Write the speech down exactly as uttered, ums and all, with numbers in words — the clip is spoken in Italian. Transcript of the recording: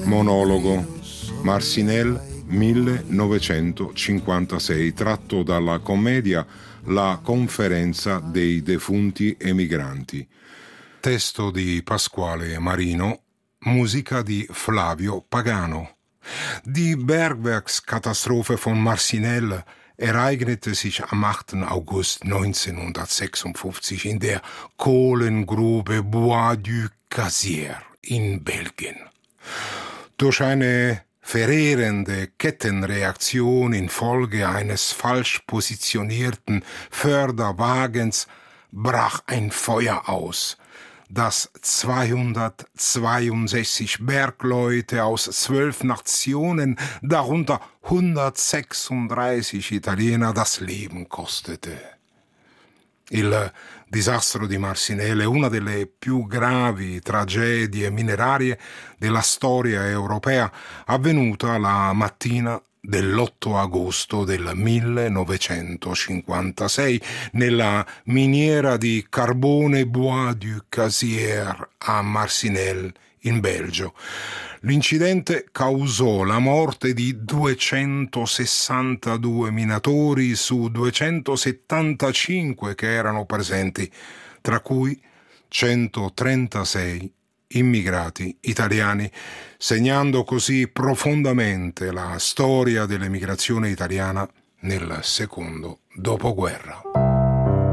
Monologo Marcinelle millenovecentocinquantasei, tratto dalla commedia La conferenza dei defunti emigranti. Testo di Pasquale Marino, musica di Flavio Pagano. Die Bergwerkskatastrophe von Marcinelle ereignete sich am achten August neunzehnhundertsechsundfünfzig in der Kohlengrube Bois du Cazier in Belgien. Durch eine verheerende Kettenreaktion infolge eines falsch positionierten Förderwagens brach ein Feuer aus, das zweihundertzweiundsechzig Bergleute aus zwölf Nationen, darunter hundertsechsunddreißig Italiener, das Leben kostete. Il disastro di Marcinelle è una delle più gravi tragedie minerarie della storia europea, avvenuta la mattina dell'otto agosto del millenovecentocinquantasei nella miniera di carbone Bois du Cazier a Marcinelle, in Belgio. L'incidente causò la morte di duecentosessantadue minatori su duecentosettantacinque che erano presenti, tra cui centotrentasei immigrati italiani, segnando così profondamente la storia dell'emigrazione italiana nel secondo dopoguerra.